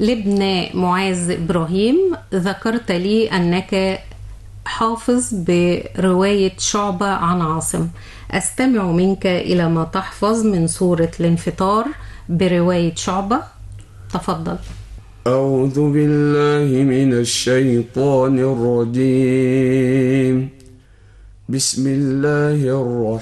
لابن معاذ إبراهيم: ذكرت لي أنك حافظ برواية شعبة عن عاصم، أستمع منك إلى ما تحفظ من سورة الانفطار برواية شعبة. تفضل. أعوذ بالله من الشيطان الرجيم. بسم الله الرحمن